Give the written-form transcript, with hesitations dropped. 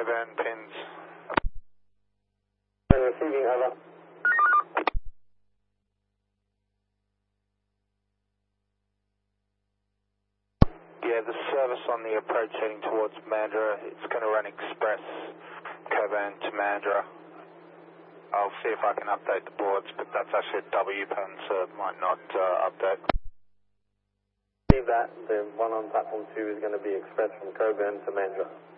Coburn pins. Receiving, over. Yeah, the service on the approach heading towards Mandurah, it's going to run express Coburn to Mandurah. I'll see if I can update the boards, but that's actually a W pen, so it might not update. See that, the one on platform 2 is going to be express from Coburn to Mandurah.